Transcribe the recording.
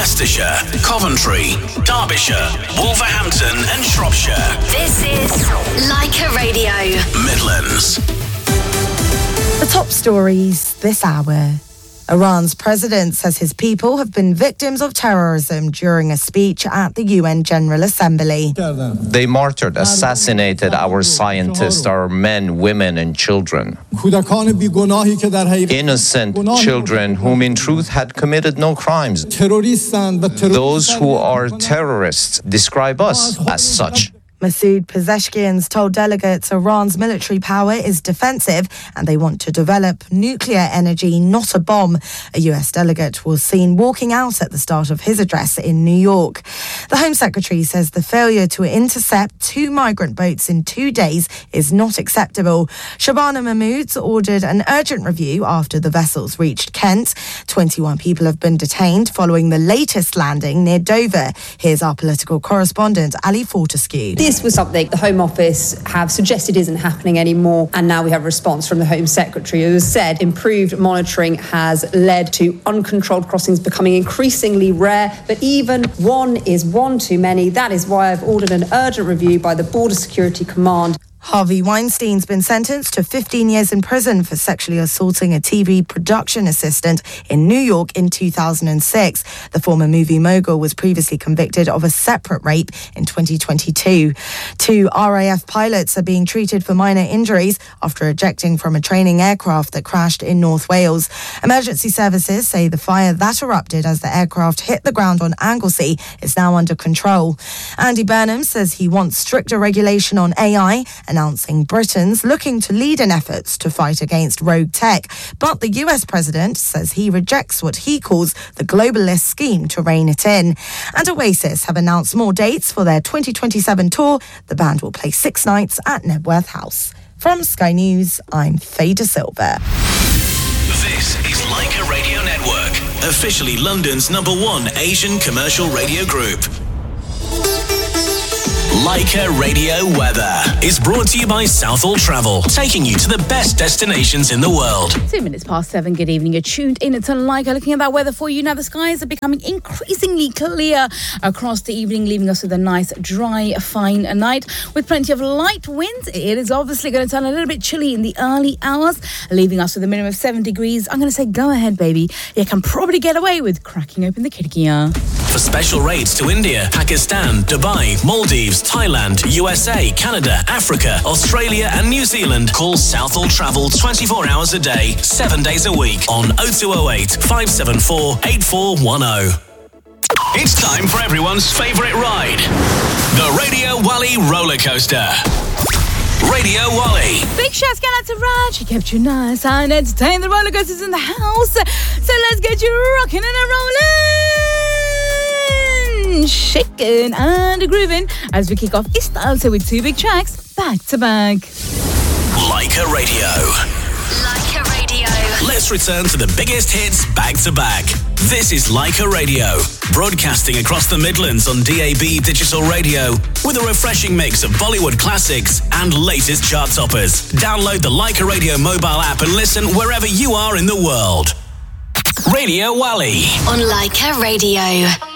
Leicestershire, Coventry, Derbyshire, Wolverhampton and Shropshire. This is Leica Radio. Midlands. The top stories this hour. Iran's president says his people have been victims of terrorism during a speech at the UN General Assembly. They martyred, assassinated our scientists, our men, women and children. Innocent children whom in truth had committed no crimes. Those who are terrorists describe us as such. Masoud Pezeshkian told delegates Iran's military power is defensive and they want to develop nuclear energy, not a bomb. A US delegate was seen walking out at the start of his address in New York. The Home Secretary says the failure to intercept 2 migrant boats in 2 days is not acceptable. Shabana Mahmood ordered an urgent review after the vessels reached Kent. 21 people have been detained following the latest landing near Dover. Here's our political correspondent, Ali Fortescue. This was something the Home Office have suggested isn't happening anymore, and now we have a response from the Home Secretary who has said improved monitoring has led to uncontrolled crossings becoming increasingly rare, but even one is one too many. That is why I've ordered an urgent review by the Border Security Command. Harvey Weinstein's been sentenced to 15 years in prison for sexually assaulting a TV production assistant in New York in 2006. The former movie mogul was previously convicted of a separate rape in 2022. 2 RAF pilots are being treated for minor injuries after ejecting from a training aircraft that crashed in North Wales. Emergency services say the fire that erupted as the aircraft hit the ground on Anglesey is now under control. Andy Burnham says he wants stricter regulation on AI, announcing Britain's looking to lead in efforts to fight against rogue tech. But the US president says he rejects what he calls the globalist scheme to rein it in. And Oasis have announced more dates for their 2027 tour. The band will play 6 nights at Nebworth House. From Sky News, I'm Faye De Silva. This is Leica Radio Network, officially London's #1 Asian commercial radio group. Leica Radio Weather is brought to you by Southall Travel, taking you to the best destinations in the world. 2 minutes past 7. Good evening. You're tuned in to Leica. Looking at that weather for you now, the skies are becoming increasingly clear across the evening, leaving us with a nice, dry, fine night with plenty of light winds. It is obviously going to turn a little bit chilly in the early hours, leaving us with a minimum of 7 degrees. I'm going to say, go ahead, baby. You can probably get away with cracking open the khidkiya. For special rates to India, Pakistan, Dubai, Maldives, Thailand, USA, Canada, Africa, Australia and New Zealand, call Southall Travel 24 hours a day, 7 days a week on 0208 574 8410. It's time for everyone's favourite ride, the Radio Wally roller coaster. Radio Wally. Big shouts going out to Raj. He kept you nice and entertained. The roller coaster's in the house. So let's get you rocking and rolling, shaking and grooving as we kick off Istanbul with 2 big tracks back to back. Leica Radio. Leica Radio. Let's return to the biggest hits back to back. This is Leica Radio, broadcasting across the Midlands on DAB digital radio with a refreshing mix of Bollywood classics and latest chart toppers. Download the Leica Radio mobile app and listen wherever you are in the world. Radio Wally On Leica Radio.